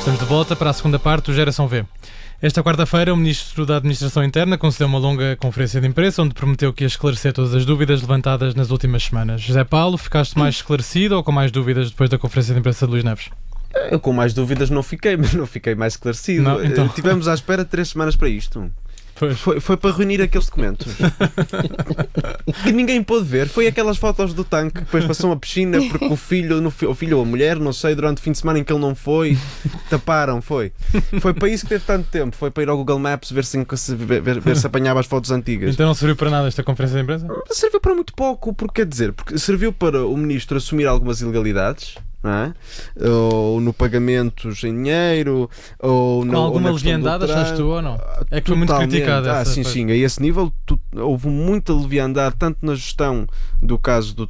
Estamos de volta para a segunda parte do Geração V. Esta quarta-feira, o Ministro da Administração Interna concedeu uma longa conferência de imprensa onde prometeu que ia esclarecer todas as dúvidas levantadas nas últimas semanas. José Paulo, ficaste mais esclarecido ou com mais dúvidas depois da conferência de imprensa de Luís Neves? Eu com mais dúvidas não fiquei, mas não fiquei mais esclarecido. Não, então... Tivemos à espera 3 semanas para isto. Foi para reunir aqueles documentos que ninguém pôde ver. Foi aquelas fotos do tanque que depois passou uma piscina porque o filho ou a mulher, não sei, durante o fim de semana em que ele não foi, taparam. Foi para isso que teve tanto tempo. Foi para ir ao Google Maps ver se apanhava as fotos antigas. Então não serviu para nada esta conferência de imprensa? Serviu para muito pouco, porque quer dizer, porque serviu para o Ministro assumir algumas ilegalidades, não é? Ou no pagamentos em dinheiro, ou com alguma leviandade, achaste tu ou não? É que foi muito criticado. Sim, a esse nível houve muita leviandade, tanto na gestão do caso do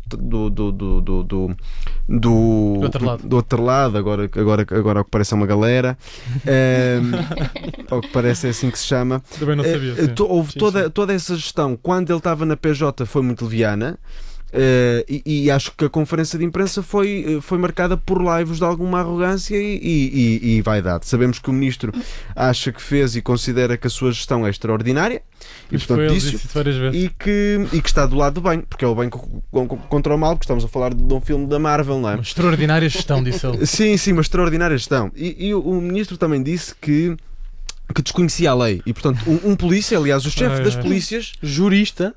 outro lado, agora ao que parece é uma galera, ao que parece é assim que se chama. Também não sabia. Houve toda essa gestão, quando ele estava na PJ, foi muito leviana. E acho que a conferência de imprensa foi marcada por laivos de alguma arrogância e vaidade. Sabemos que o Ministro acha que fez e considera que a sua gestão é extraordinária e, portanto, e que está do lado do bem, porque é o bem contra o mal, porque estamos a falar de um filme da Marvel, não é? Uma extraordinária gestão, disse ele. Sim, uma extraordinária gestão. E o Ministro também disse que desconhecia a lei e, portanto, um polícia, aliás, o chefe das polícias, jurista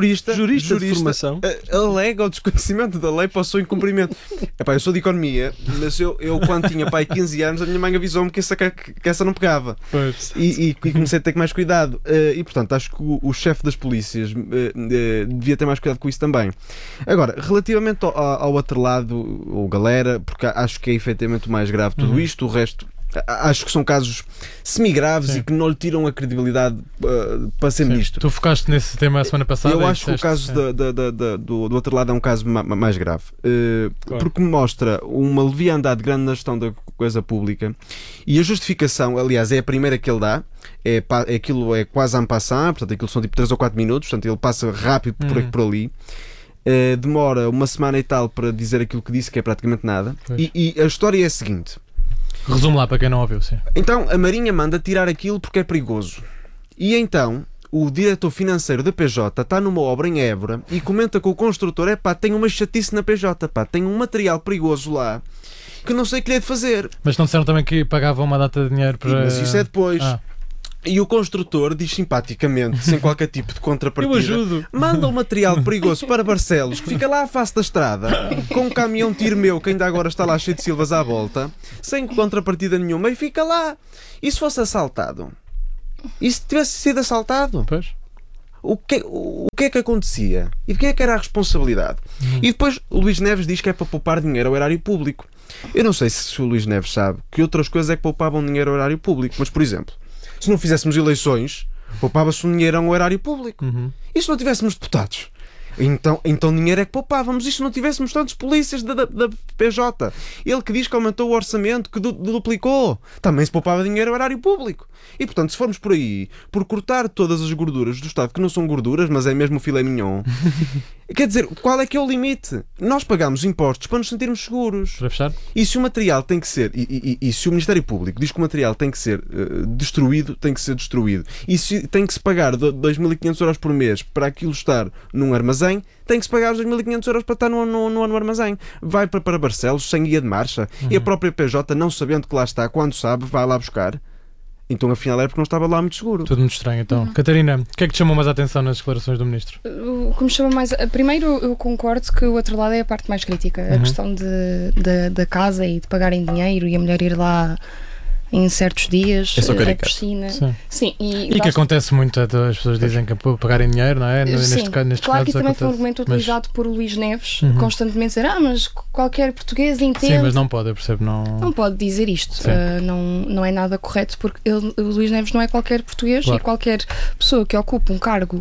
de formação, alega o desconhecimento da lei para o seu incumprimento. Eu sou de economia, mas eu quando tinha 15 anos, a minha mãe avisou-me que essa não pegava. E comecei a ter mais cuidado. E, portanto, acho que o chefe das polícias devia ter mais cuidado com isso também. Agora, relativamente ao outro lado, ou galera, porque acho que é efetivamente o mais grave tudo isto, o resto acho que são casos semi-graves e que não lhe tiram a credibilidade para ser ministro. Tu focaste nesse tema a semana passada. Eu acho que o caso do outro lado é um caso mais grave, porque mostra uma leviandade grande na gestão da coisa pública e a justificação, aliás, é a primeira que ele dá. Aquilo é quase en passant, portanto aquilo são tipo 3 ou 4 minutos, portanto ele passa rápido por ali. Demora uma semana e tal para dizer aquilo que disse, que é praticamente nada. E a história é a seguinte. Resumo lá para quem não ouviu, sim. Então a Marinha manda tirar aquilo porque é perigoso. E então o diretor financeiro da PJ está numa obra em Évora e comenta com o construtor: tem uma chatice na PJ, tem um material perigoso lá que não sei o que lhe é de fazer. Mas não disseram também que pagavam uma data de dinheiro para... Mas isso é depois. E o construtor diz simpaticamente, sem qualquer tipo de contrapartida: eu ajudo. Manda o material perigoso para Barcelos, que fica lá à face da estrada, com um caminhão tiro meu que ainda agora está lá cheio de silvas à volta, sem contrapartida nenhuma, e fica lá. E se fosse assaltado? E se tivesse sido assaltado? Pois. O que é que acontecia? E de quem é que era a responsabilidade? E depois o Luís Neves diz que é para poupar dinheiro ao erário público. Eu não sei se o Luís Neves sabe que outras coisas é que poupavam dinheiro ao erário público, mas, por exemplo, se não fizéssemos eleições, poupava-se um dinheiro ao erário público. E se não tivéssemos deputados? Então dinheiro é que poupávamos. E se não tivéssemos tantos polícias da PJ? Ele que diz que aumentou o orçamento, que duplicou, também se poupava dinheiro ao erário público. E, portanto, se formos por aí, por cortar todas as gorduras do Estado, que não são gorduras, mas é mesmo o filé mignon, quer dizer, qual é que é o limite? Nós pagamos impostos para nos sentirmos seguros. Para fechar? E se o material tem que ser, e se o Ministério Público diz que o material tem que ser destruído, tem que ser destruído. E se tem que se pagar 2.500 euros por mês para aquilo estar num armazém, tem que se pagar os 2.500 euros para estar no armazém. Vai para Barcelos sem guia de marcha. E a própria PJ, não sabendo que lá está, quando sabe, vai lá buscar. Então, afinal, é porque não estava lá muito seguro. Tudo muito estranho, então. Catarina, o que é que te chamou mais a atenção nas declarações do Ministro? O que me chama mais... Primeiro, eu concordo que o outro lado é a parte mais crítica. A questão da casa e de pagarem dinheiro e a mulher ir lá em certos dias, a piscina. Sim, e que acontece muito, as pessoas dizem que pagarem dinheiro, não é? Neste claro que isso também foi um argumento utilizado por Luís Neves, constantemente dizer, mas qualquer português entende. Sim, mas não pode, eu percebo. Não pode dizer isto. Não é nada correto, porque o Luís Neves não é qualquer português, e qualquer pessoa que ocupe um cargo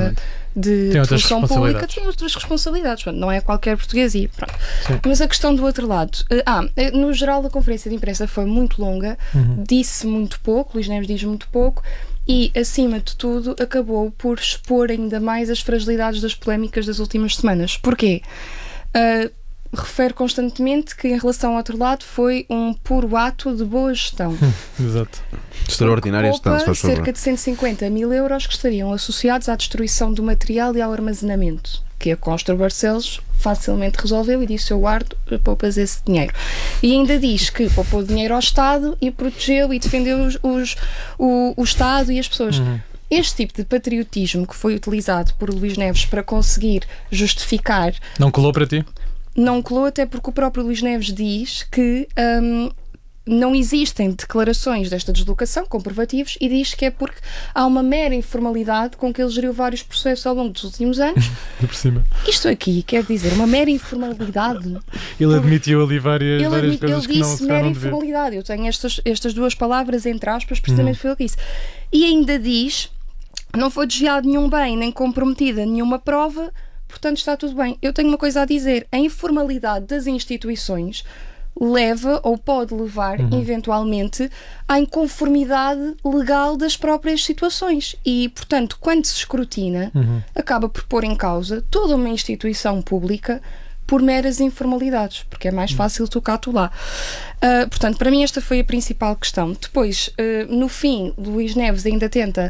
de função pública tem outras responsabilidades. Não é qualquer português e pronto. Mas a questão do outro lado, no geral a conferência de imprensa foi muito longa, disse muito pouco, Luís Neves diz muito pouco e, acima de tudo, acabou por expor ainda mais as fragilidades das polémicas das últimas semanas. Porquê? refere constantemente que, em relação ao outro lado, foi um puro ato de boa gestão. Exato. Extraordinária gestão, se faz favor. Cerca de 150 mil euros que estariam associados à destruição do material e ao armazenamento, que a Constru Barcelos facilmente resolveu e disse: eu guardo, poupas esse dinheiro. E ainda diz que poupou dinheiro ao Estado e protegeu e defendeu o Estado e as pessoas. Este tipo de patriotismo que foi utilizado por Luís Neves para conseguir justificar... Não colou para ti? Não colou, até porque o próprio Luís Neves diz que não existem declarações desta deslocação, comprovativos, e diz que é porque há uma mera informalidade com que ele geriu vários processos ao longo dos últimos anos. Por cima. Isto aqui quer dizer uma mera informalidade. Ele admitiu ali várias coisas que não se Ele disse mera informalidade. Eu tenho estas duas palavras entre aspas, precisamente foi o que disse. E ainda diz: não foi desviado nenhum bem, nem comprometida nenhuma prova, portanto está tudo bem. Eu tenho uma coisa a dizer: a informalidade das instituições leva ou pode levar, eventualmente, à inconformidade legal das próprias situações. E, portanto, quando se escrutina, acaba por pôr em causa toda uma instituição pública por meras informalidades, porque é mais fácil tocar tu lá. Portanto, para mim esta foi a principal questão. Depois, no fim, Luís Neves ainda tenta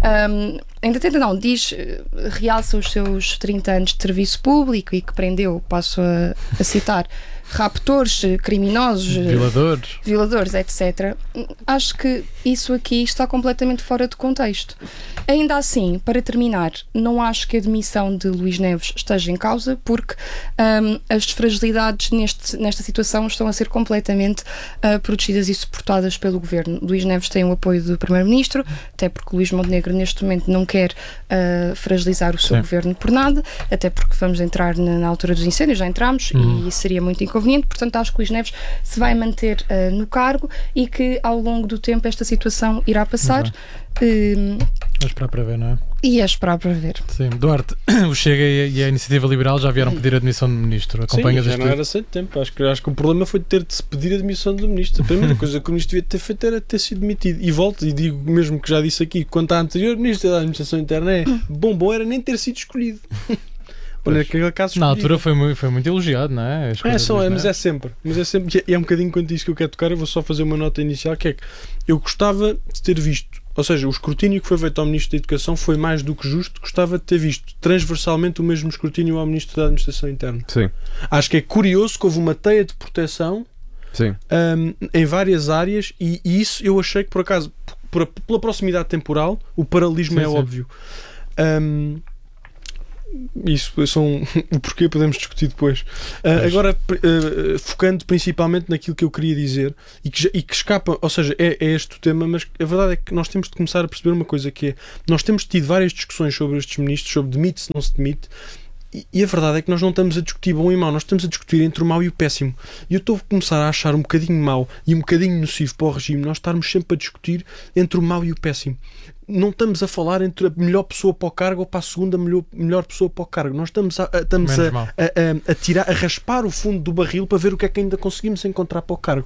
realça os seus 30 anos de serviço público e que prendeu, passo a citar, raptores, criminosos, violadores, etc. Acho que isso aqui está completamente fora de contexto. Ainda assim, para terminar, não acho que a demissão de Luís Neves esteja em causa, porque as fragilidades nesta situação estão a ser completamente protegidas e suportadas pelo Governo. Luís Neves tem o apoio do Primeiro-Ministro, até porque Luís Montenegro neste momento não quer fragilizar o seu Governo por nada, até porque vamos entrar na altura dos incêndios, já entramos, e seria muito inconveniente. Portanto, acho que Luís Neves se vai manter no cargo e que ao longo do tempo esta situação irá passar. É esperar para ver, não é? E é esperar para ver. Sim. Duarte, o Chega e a Iniciativa Liberal já vieram pedir a demissão do Ministro. Acompanhas já não era sem tempo. Acho que o problema foi ter de se pedir a demissão do Ministro. A primeira coisa que o Ministro devia ter feito era ter sido demitido. E volto e digo mesmo que já disse aqui, quanto à anterior Ministro da Administração Interna, bom era nem ter sido escolhido. Na altura foi muito elogiado, não é? Mas é sempre. E é um bocadinho quanto isso que eu quero tocar. Eu vou só fazer uma nota inicial, que é que eu gostava de ter visto, ou seja, o escrutínio que foi feito ao Ministro da Educação foi mais do que justo. Gostava de ter visto transversalmente o mesmo escrutínio ao Ministro da Administração Interna. Sim. Acho que é curioso que houve uma teia de proteção em várias áreas, e isso eu achei que, por acaso, pela proximidade temporal, o paralelismo é óbvio. Isso o porquê podemos discutir depois. Agora, focando principalmente naquilo que eu queria dizer e que escapa, ou seja, é este o tema, mas a verdade é que nós temos de começar a perceber uma coisa, que é: nós temos tido várias discussões sobre estes ministros, sobre demite-se, não se demite, e a verdade é que nós não estamos a discutir bom e mau, nós estamos a discutir entre o mau e o péssimo. E eu estou a começar a achar um bocadinho mau e um bocadinho nocivo para o regime nós estarmos sempre a discutir entre o mau e o péssimo. Não estamos a falar entre a melhor pessoa para o cargo ou para a segunda melhor pessoa para o cargo. Nós estamos a raspar o fundo do barril para ver o que é que ainda conseguimos encontrar para o cargo.